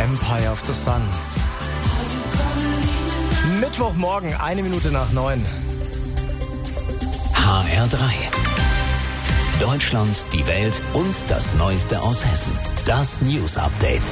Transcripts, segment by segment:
Empire of the Sun. Mittwochmorgen, 9:01. HR3. Deutschland, die Welt und das Neueste aus Hessen. Das News Update.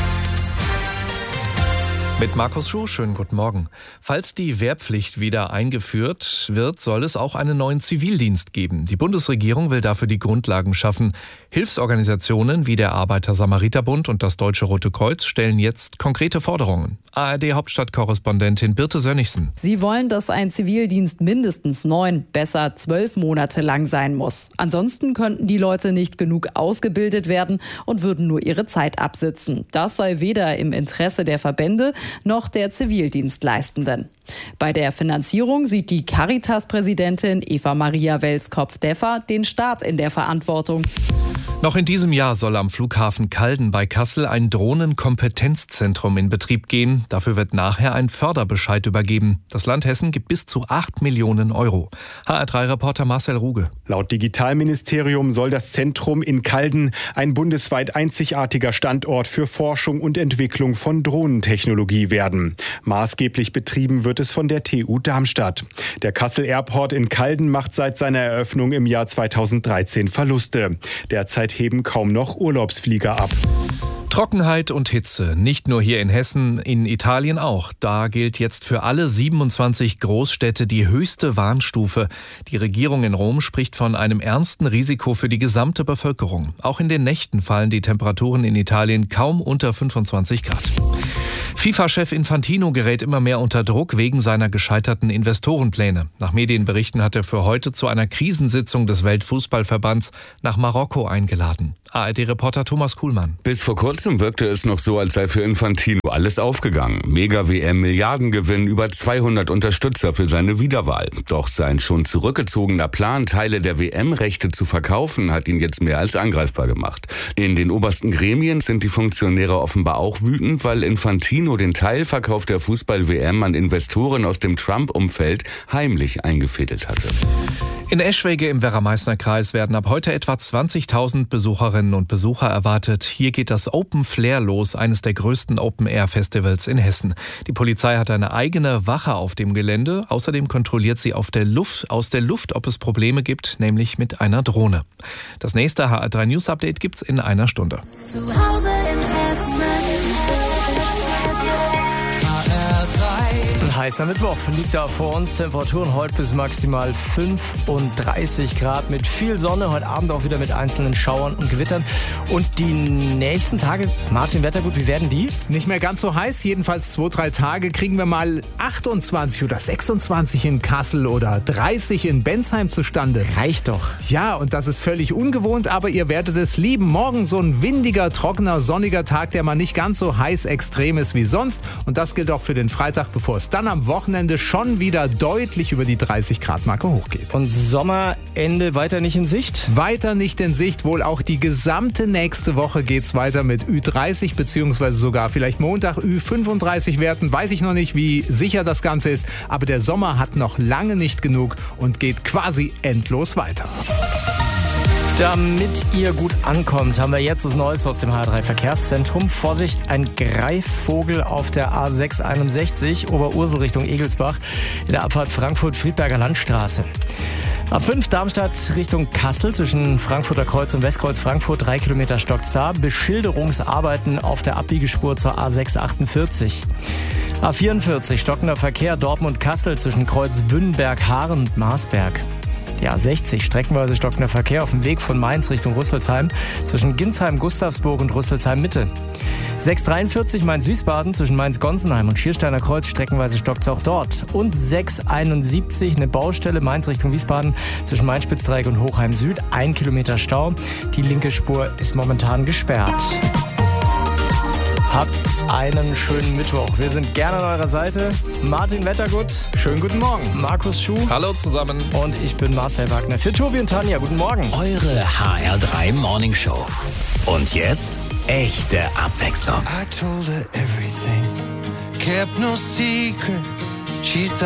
Mit Markus Schuh, schönen guten Morgen. Falls die Wehrpflicht wieder eingeführt wird, soll es auch einen neuen Zivildienst geben. Die Bundesregierung will dafür die Grundlagen schaffen. Hilfsorganisationen wie der Arbeiter-Samariter-Bund und das Deutsche Rote Kreuz stellen jetzt konkrete Forderungen. ARD-Hauptstadtkorrespondentin Birte Sönnigsen. Sie wollen, dass ein Zivildienst mindestens 9, besser 12 Monate lang sein muss. Ansonsten könnten die Leute nicht genug ausgebildet werden und würden nur ihre Zeit absitzen. Das sei weder im Interesse der Verbände noch der Zivildienstleistenden. Bei der Finanzierung sieht die Caritas-Präsidentin Eva-Maria Welskopf-Deffer den Staat in der Verantwortung. Noch in diesem Jahr soll am Flughafen Calden bei Kassel ein Drohnenkompetenzzentrum in Betrieb gehen. Dafür wird nachher ein Förderbescheid übergeben. Das Land Hessen gibt bis zu 8 Millionen Euro. HR3-Reporter Marcel Ruge. Laut Digitalministerium soll das Zentrum in Calden ein bundesweit einzigartiger Standort für Forschung und Entwicklung von Drohnentechnologie werden. Maßgeblich betrieben wird es von der TU Darmstadt. Der Kassel Airport in Calden macht seit seiner Eröffnung im Jahr 2013 Verluste. Derzeit heben kaum noch Urlaubsflieger ab. Trockenheit und Hitze, nicht nur hier in Hessen, in Italien auch. Da gilt jetzt für alle 27 Großstädte die höchste Warnstufe. Die Regierung in Rom spricht von einem ernsten Risiko für die gesamte Bevölkerung. Auch in den Nächten fallen die Temperaturen in Italien kaum unter 25 Grad. FIFA-Chef Infantino gerät immer mehr unter Druck wegen seiner gescheiterten Investorenpläne. Nach Medienberichten hat er für heute zu einer Krisensitzung des Weltfußballverbands nach Marokko eingeladen. ARD-Reporter Thomas Kuhlmann. Bis vor kurzem wirkte es noch so, als sei für Infantino alles aufgegangen. Mega-WM, Milliardengewinn, über 200 Unterstützer für seine Wiederwahl. Doch sein schon zurückgezogener Plan, Teile der WM-Rechte zu verkaufen, hat ihn jetzt mehr als angreifbar gemacht. In den obersten Gremien sind die Funktionäre offenbar auch wütend, weil Infantino den Teilverkauf der Fußball-WM an Investoren aus dem Trump-Umfeld heimlich eingefädelt hatte. In Eschwege im Werra-Meißner-Kreis werden ab heute etwa 20.000 Besucherinnen und Besucher erwartet. Hier geht das Open Flair los, eines der größten Open-Air-Festivals in Hessen. Die Polizei hat eine eigene Wache auf dem Gelände. Außerdem kontrolliert sie aus der Luft, ob es Probleme gibt, nämlich mit einer Drohne. Das nächste HR3 News Update gibt's in einer Stunde. Zu Hause in Hessen. Ein heißer Mittwoch liegt da vor uns. Temperaturen heute bis maximal 35 Grad mit viel Sonne. Heute Abend auch wieder mit einzelnen Schauern und Gewittern. Und die nächsten Tage, Martin Wettergut, wie werden die? Nicht mehr ganz so heiß. Jedenfalls 2-3 Tage kriegen wir mal 28 oder 26 in Kassel oder 30 in Bensheim zustande. Reicht doch. Ja, und das ist völlig ungewohnt, aber ihr werdet es lieben. Morgen so ein windiger, trockener, sonniger Tag, der mal nicht ganz so heiß extrem ist wie sonst. Und das gilt auch für den Freitag, bevor es dann am Wochenende schon wieder deutlich über die 30-Grad-Marke hochgeht. Und Sommerende weiter nicht in Sicht? Weiter nicht in Sicht, wohl auch die gesamte nächste Woche geht's weiter mit Ü30 beziehungsweise sogar vielleicht Montag Ü35 Werten. Weiß ich noch nicht, wie sicher das Ganze ist, aber der Sommer hat noch lange nicht genug und geht quasi endlos weiter. Damit ihr gut ankommt, haben wir jetzt das Neueste aus dem HR3 Verkehrszentrum. Vorsicht, ein Greifvogel auf der A661, Oberursel Richtung Egelsbach, in der Abfahrt Frankfurt-Friedberger Landstraße. A5 Darmstadt Richtung Kassel zwischen Frankfurter Kreuz und Westkreuz Frankfurt, 3 Kilometer stockt's da. Beschilderungsarbeiten auf der Abbiegespur zur A648. A44 stockender Verkehr Dortmund-Kassel zwischen Kreuz Wünnberg-Haaren und Marsberg. Die A60 streckenweise stockender Verkehr auf dem Weg von Mainz Richtung Rüsselsheim zwischen Ginsheim-Gustavsburg und Rüsselsheim-Mitte. 643 Mainz-Wiesbaden zwischen Mainz-Gonsenheim und Schiersteiner Kreuz streckenweise stockt's auch dort. Und 671 eine Baustelle Mainz Richtung Wiesbaden zwischen Mainz-Spitzdreieck und Hochheim Süd. 1 Kilometer Stau. Die linke Spur ist momentan gesperrt. Habt einen schönen Mittwoch. Wir sind gerne an eurer Seite. Martin Wettergut, schönen guten Morgen. Markus Schuh. Hallo zusammen. Und ich bin Marcel Wagner. Für Tobi und Tanja, guten Morgen. Eure HR3 Morning Show. Und jetzt echte Abwechslung. I told her everything, kept no secrets. She saw